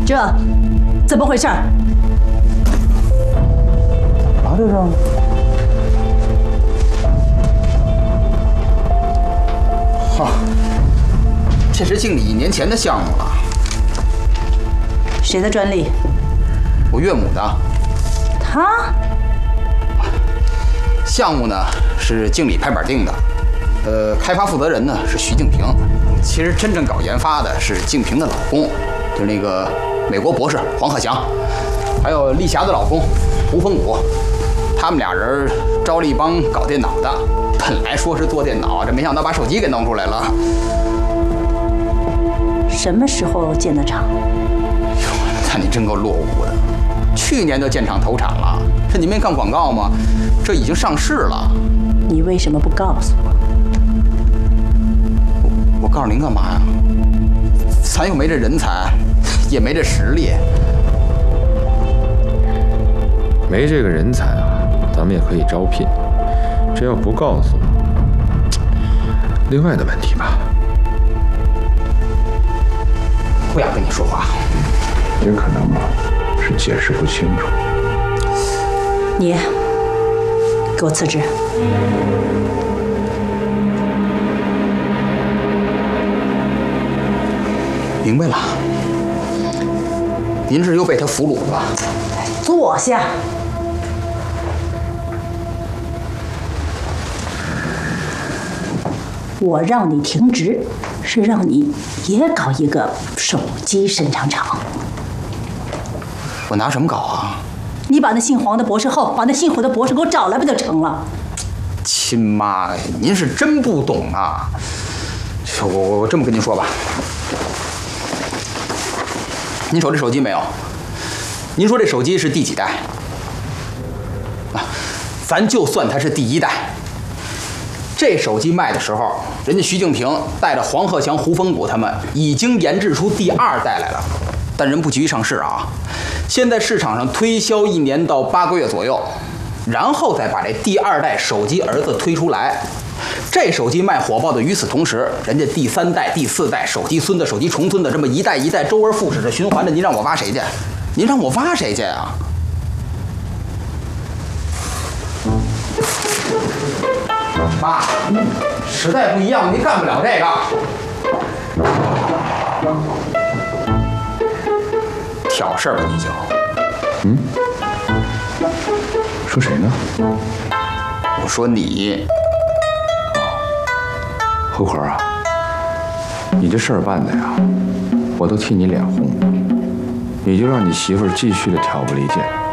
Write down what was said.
这怎么回事？ 啊，这是。哈，这是经理1年前的项目了。 谁的专利？ 我岳母的。 他？ 项目呢是经理拍板定的，开发负责人呢是徐静平。其实真正搞研发的是静平的老公，就是那个美国博士黄鹤翔，还有丽霞的老公胡风谷。他们俩人招了一帮搞电脑的，本来说是做电脑，这没想到把手机给弄出来了。 什么时候建的厂？ 哟，那你真够落伍的，去年就建厂投产了。这你没看广告吗？这已经上市了。 你为什么不告诉我？ 我告诉您干嘛呀？咱又没这人才，也没这实力。 没这个人才啊，咱们也可以招聘。这要不告诉我，另外的问题吧。 不想跟你说话。 也可能吧，是解释不清楚。 你给我辞职。 明白了，您是又被他俘虏了。 坐下。我让你停职，是让你也搞一个手机生产厂。 我拿什么搞啊？ 你把那姓黄的博士后，把那姓胡的博士给我找来不就成了？ 亲妈呀，您是真不懂啊！我这么跟您说吧，您手这手机没有？您说这手机是第几代？啊，咱就算它是第1代。这手机卖的时候，人家徐静平带着黄鹤翔、胡风谷他们已经研制出第2代来了，但人不急于上市啊。现在市场上推销1年到8个月左右，然后再把这第2代手机儿子推出来。这手机卖火爆的，与此同时，人家第3代、第4代手机孙子、手机重孙子，这么一代一代周而复始的循环着，您让我挖谁去？您让我挖谁去啊？妈，时代不一样，您干不了这个。挑事儿吧，你就。 说谁呢？ 我说你。 后河啊，你这事儿办的呀，我都替你脸红。你就让你媳妇儿继续的挑拨离间。